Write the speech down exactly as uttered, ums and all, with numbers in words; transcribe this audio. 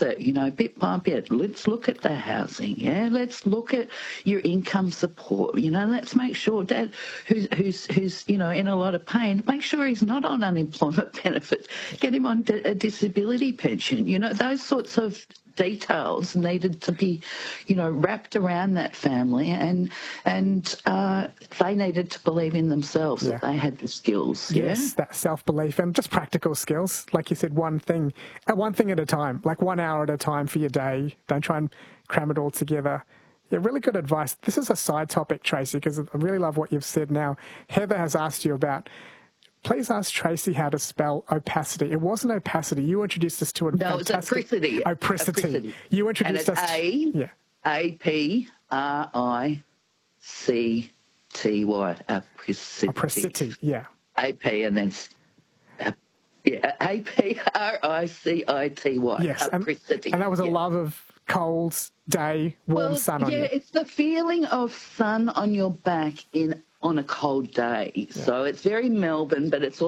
it, you know, bit by bit. Let's look at the housing, yeah? Let's look at your income support, you know? Let's make sure Dad, who's, who's, who's you know, in a lot of pain, make sure he's not on unemployment benefits. Get him on a disability pension. You know, those sorts of details needed to be, you know, wrapped around that family, and and uh, they needed to believe in themselves, Yeah. that they had the skills. Yes, yeah? that self-belief and just practical skills. Like you said, one thing, uh, one thing at a time, like one hour at a time for your day. Don't try and cram it all together. Yeah, really good advice. This is a side topic, Tracy, because I really love what you've said now. Heather has asked you about, please ask Tracy how to spell opacity. It wasn't opacity. You introduced us to a No, it's fantastic... apricity. Opacity. Apricity. You introduced and it's us... A, yeah. A P R I C T Y. Apricity. Opacity, yeah. A P and then... Uh, yeah, A P R I C I T Y. Yes, and, and that was a yeah. love of cold day, warm well, sun on yeah, you. Yeah, it's the feeling of sun on your back in on a cold day. Yeah. So it's very Melbourne, but it's